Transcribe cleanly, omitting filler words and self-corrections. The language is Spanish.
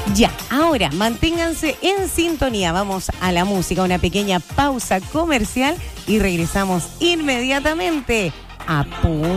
Ya, ahora manténganse en sintonía. Vamos a la música, una pequeña pausa comercial y regresamos inmediatamente a punto.